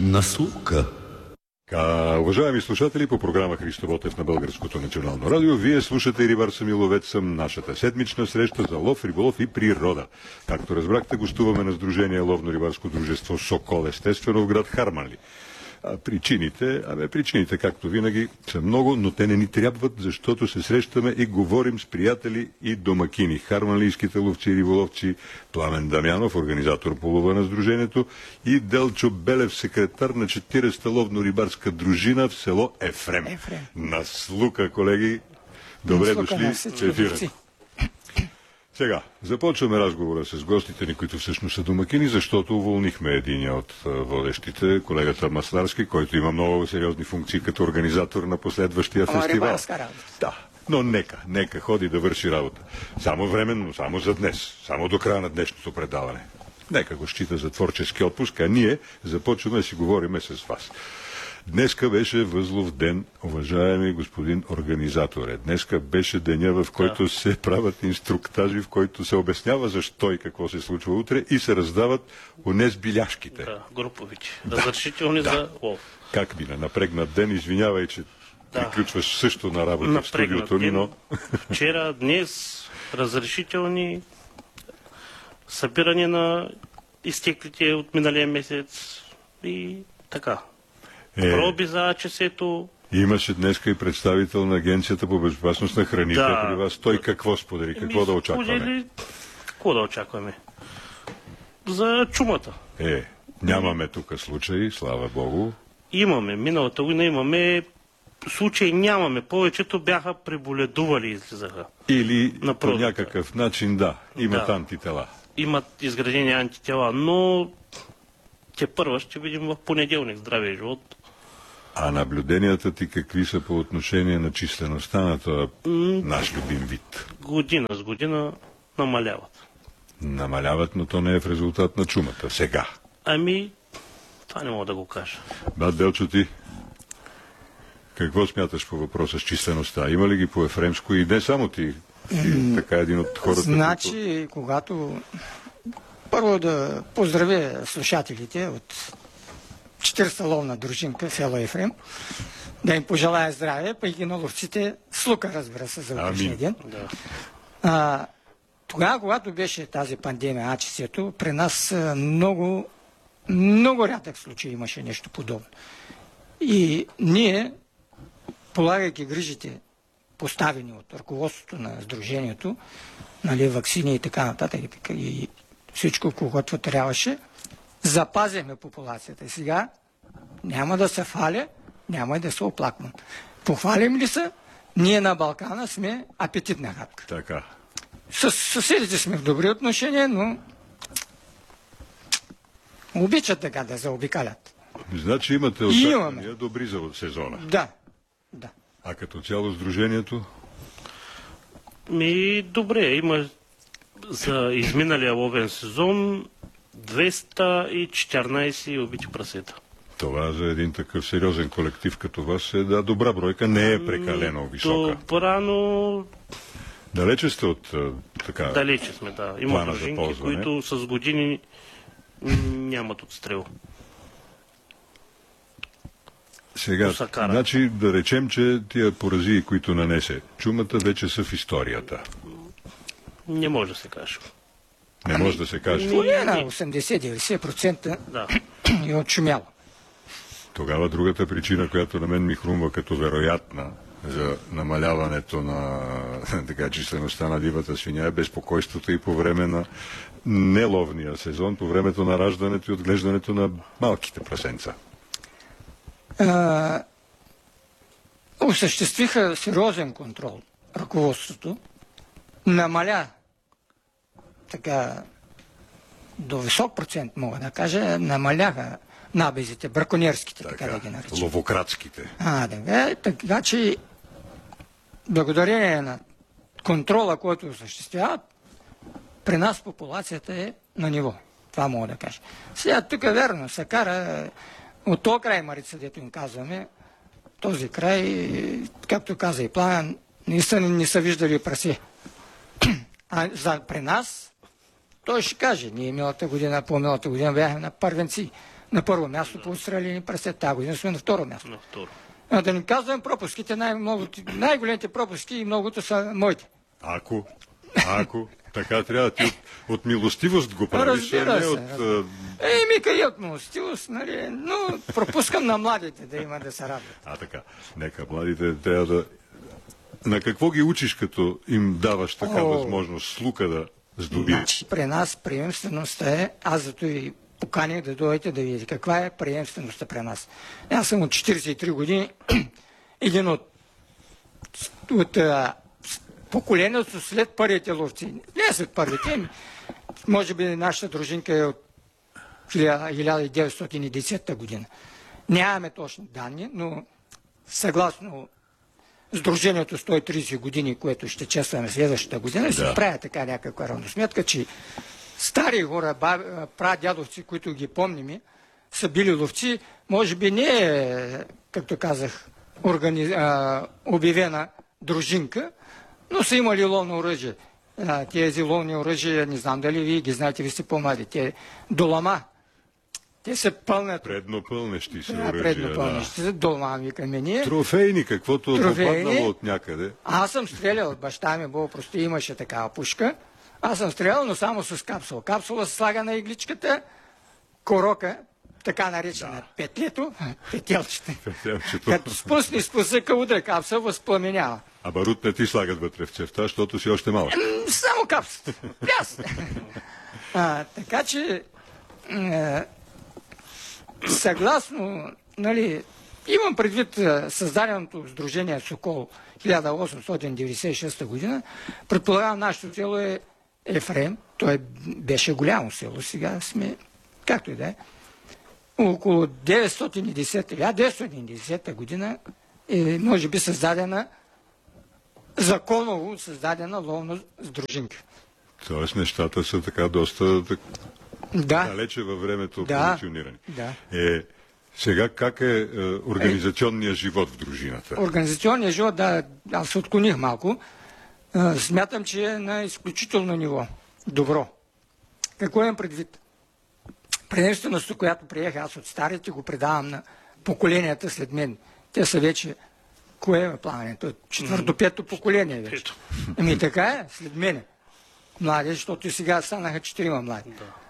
Наслука. Уважаеми слушатели, по програма Христо Ботев на Българското национално радио, вие слушате Рибар съм и ловец съм, нашата седмична среща за лов, риболов и природа. Както разбрахте, гостуваме на Сдружение Ловно-рибарско дружество Сокол, естествено в град Харманли. Причините, както винаги, са много, но те не ни трябват, защото се срещаме и говорим с приятели и домакини. Харманлийските ловци и риболовци Пламен Дамянов, организатор по лова на Сдружението, и Делчо Белев, секретар на 40-та ловно-рибарска дружина в село Ефрем. Наслука, колеги! Добре дошли в ефира. Сега, започваме разговора с гостите ни, които всъщност са домакини, защото уволнихме единия от водещите, колегата Масларски, който има много сериозни функции като организатор на последващия фестивал. Да, но нека ходи да върши работа. Само временно, само за днес, само до края на днешното предаване. Нека го счита за творчески отпуск, а ние започваме да си говориме с вас. Днеска беше Възлов ден, уважаеми господин организаторе. Днеска беше деня, в който се правят инструктажи, в който се обяснява защо и какво се случва утре и се раздават онез биляшките. Да, груповичи. Разрешителни за лов. Как би напрегнат ден, извинявай, че приключваш също на работа в студиото ни, но... Вчера, днес, разрешителни, събиране на изтеклите от миналия месец и така. Проби за АЧС-то. Имаше днеска и представител на Агенцията по безопасност на храните при вас. Той какво сподели? Какво да очакваме? Какво да очакваме? За чумата. Нямаме тук случаи, слава Богу. Имаме. Миналата година имаме случаи, нямаме. Повечето бяха преболедували и излизаха. Или по някакъв начин, имат антитела. Имат изградени антитела, но те първа ще видим в понеделник здравия живот. А наблюденията ти какви са по отношение на числеността на този наш любим вид? Година с година намаляват. Намаляват, но то не е в резултат на чумата. Сега. Това не мога да го кажа. Делчо, ти какво смяташ по въпроса с числеността? Има ли ги по Ефремско и не само ти? Така един от хората. Значи, когато... Първо да поздравя слушателите от 40-та ловна дружинка село Ефрем, да им пожелая здраве, пък и на ловците слука, разбира се, за утрешния ден. Тогава, когато беше тази пандемия АЧС-то, при нас много рядък случай имаше нещо подобно. И ние, полагайки грижите, поставени от ръководството на сдружението, ваксини и така нататък, и всичко, когато трябваше, запазяме популацията. Сега няма да се фаля, няма и да се оплаквам. Похвалим ли се, ние на Балкана сме апетитна хапка. Така. С съседите сме в добри отношения, но обичат така да заобикалят. Значи имате очаквания добри за сезона. Да. А като цяло сдружението? Добре, има за изминалия ловен сезон 214 убити прасета. Това за един такъв сериозен колектив като вас е добра бройка, не е прекалено висока. Добра, но... Далече сте от така... Далече сме, Има дружинки, които с години нямат отстрел. Сега, значи да речем, че тия поразии, които нанесе чумата, вече са в историята. Не може да се каже. Не може да се каже. Поне на 80-90% е отшумяло. Тогава другата причина, която на мен ми хрумва като вероятна за намаляването на числеността на дивата свиня е безпокойството и по време на неловния сезон, по времето на раждането и отглеждането на малките прасенца. Осъществиха сериозен контрол. Ръководството намаля до висок процент, мога да кажа, намаляха набезите, браконьерските, така да ги наричам. Ловократските. Така че благодарение на контрола, който осъществяват, при нас популацията е на ниво. Това мога да кажа. Сега тук верно се кара от този край Марица, дето им казваме, този край, както каза и Пламен, не са виждали прасе. А при нас той ще каже, ние миналата година, по-миналата година бяхме на първенци. На първо място по отстреляни прасета. Тази година сме на второ място. На второ. Да не казвам пропуските, най-големите пропуски и многото са моите. Ако така трябва, ти от милостивост го правиш, а не от... Мика и от милостивост, нали, но пропускам на младите да има да се радват. Така, нека младите трябва да... На какво ги учиш, като им даваш така възможност слука да здобиеш? При нас приемствеността е, аз зато и поканих да дойдете да видите каква е приемствеността при нас. Аз съм от 43 години, един от поколението след първите ловци. Не след първите, може би нашата дружинка е от 1910 година. Нямаме точни данни, но съгласно Сдружението 130 години, което ще честваме следващата година, се правя така някаква равносметка, че стари хора, прадядовци, които ги помним, са били ловци, може би не, както казах, обявена дружинка, но са имали ловно оръжие. Тези ловни оръжия, не знам дали вие ги знаете, ви сте по-млади. Те долама. Те са пълнат. Преднопълнещи са оръжия. Преднопълнещи са, долама викаме ние. Трофейни, каквото попаднало от някъде. Аз съм стрелял, баща ми был, просто имаше такава пушка. Аз съм стрелял, но само с капсула. Капсула се слага на игличката, корока, така наречена петлето, петелчето. Като спусне спусъка, удря капсула, възпламенява. А барут не ти слагат вътре в цевта, защото си още малък. Само капсулата. Пляс. Така че съгласно, нали, имам предвид създаденото сдружение Сокол 1896 година, предполагам нашето село е Ефрем, той беше голямо село, сега сме, както и да е, около 1910 година е, може би, законово създадена ловна сдружинка. Тоест нещата са така доста далече във времето функционирани. Сега как е организационният живот в дружината? Организационният живот, аз се отклоних малко. Смятам, че е на изключително ниво. Добро. Какво имам предвид? Приемствеността, която приех аз от старите, го предавам на поколенията след мен. Те са вече, кое е плаването? Четвърто-пето поколение вече. Ами така е, след мене. Млади, защото и сега станаха 4 млади.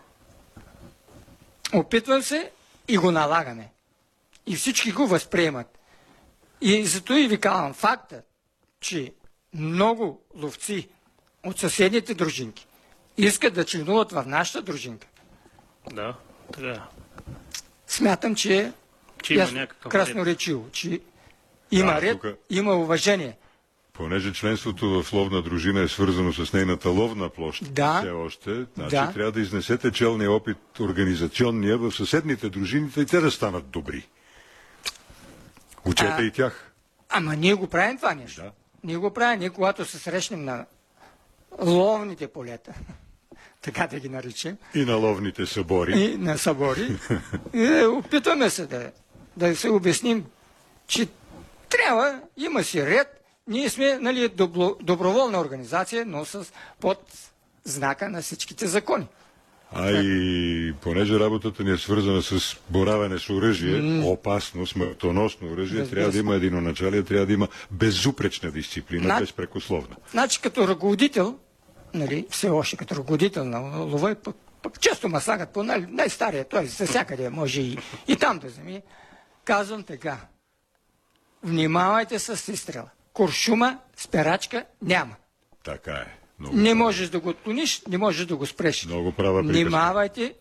Опитвам се и го налагаме. И всички го възприемат. И зато и ви казвам факта, че много ловци от съседните дружинки искат да членуват в нашата дружинка. Да, така. Смятам, че има някакъв красноречиво, че има ред, има уважение. Понеже членството в ловна дружина е свързано с нейната ловна площ все още, значи трябва да изнесете челния опит организационния в съседните дружините и те да станат добри. Учете и тях. Ама ние го правим това нещо. Да. Ние го правим. Ние когато се срещнем на ловните полета, така да ги наричам. И на ловните събори. И на събори. Опитваме се да се обясним, че трябва, има си ред. Ние сме, нали, доброволна организация, но под знака на всичките закони. И понеже работата ни е свързана с боравене с оръжие, опасно, смъртоносно оръжие, трябва да има единоначалие, трябва да има безупречна дисциплина, безпрекословна. Значи като ръководител, нали, все още като ръководител на лова, пък често ма слагат по най-стария, т.е. за всякъде може и там да вземи. Казвам така, внимавайте с изстрела. Куршума, спирачка няма. Така е. Не можеш да го отклониш, не можеш да го спреш. Много права приказка. Внимавайте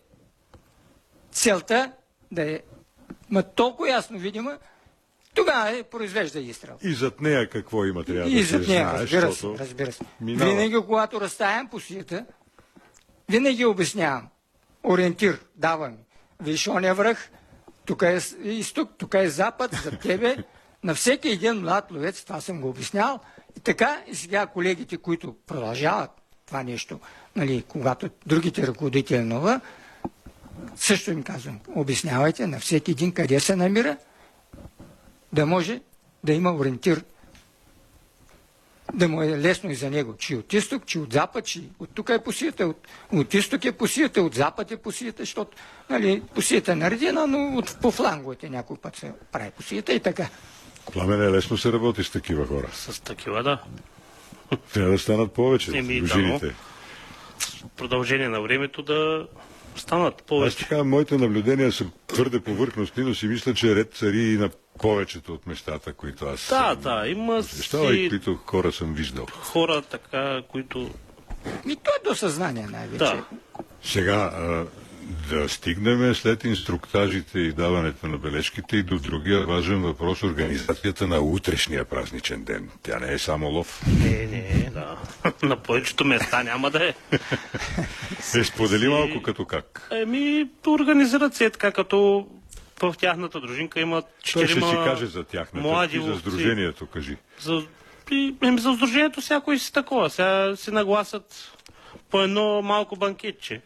целта да е толкова ясно видима, тогава произвежда изстрел. И зад нея какво има, трябва да се знае, разбира се. Винаги, когато разтаям по света, винаги обяснявам. Ориентир давам. Виж оня връх, тук е изток, тук е запад, за тебе. На всеки един млад ловец, това съм го обяснял. И така, и сега колегите, които продължават това нещо, нали, когато другите ръководители на лова, също им казвам, обяснявайте на всеки един къде се намира, да може да има ориентир да му е лесно и за него, че от изток, че от запад, че от тук е посията, от изток е посията, от запад е посията, защото нали, посията е наредена, но по фланговете някой път се прави посията и така. Пламене, лесно се работи с такива хора. С такива, да. Трябва да станат повече дружините. В продължение на времето да станат Аз повече. така, моите наблюдения са твърде повърхностни, но си мисля, че ред цари и на повечето от местата, които аз Да, има и които хора съм виждал. хора така, които... И то е до съзнание най-вече. Да. Сега да стигнем след инструктажите и даването на бележките и до другия важен въпрос — организацията на утрешния празничен ден. Тя не е само лов. Не, да. На повечето места няма да е. Сподели малко като как. Организират се така, като в тяхната дружинка имат Той ще 4 си каже за тяхната млади и за ловци. сдружението, кажи. За сдружението всяко си такова. Сега си нагласят по едно малко банкетче.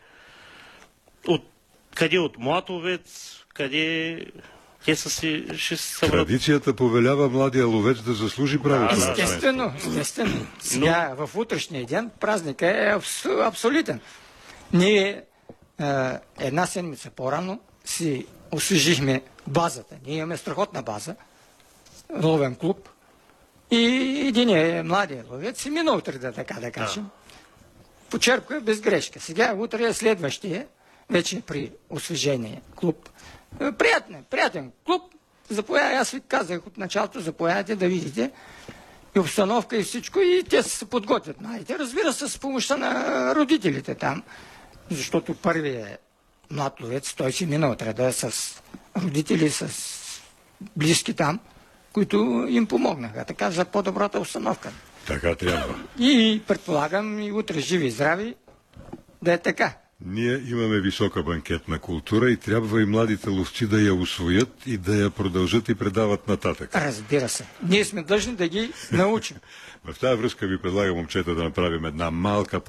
Къде от Младовец, къде те са си ще се събрат. Традицията повелява младия ловец да заслужи правото на Естествено. Сега в утрешния ден празника е абсолютен. Ние една седмица по-рано си освежихме базата. Ние имаме страхотна база, ловен клуб. И един младия ловец си мина утре, така да кажем. Почерпка е без грешка. Сега утре е следващия, вече при освежение клуб. Приятен клуб. Аз ви казах от началото, заповядайте да видите и обстановка и всичко, и те се подготвят. Знаете, разбира се, с помощта на родителите там, защото първият млад ловец, той си минал, трябва да е с родители, с близки там, които им помогнаха, така за по-добрата установка. Така трябва. И предполагам и утре живи и здрави да е така. Ние имаме висока банкетна култура и трябва и младите ловци да я усвоят и да я продължат и предават нататък. Разбира се. Ние сме длъжни да ги научим. В тази връзка ви предлагам, момчета, да направим една малка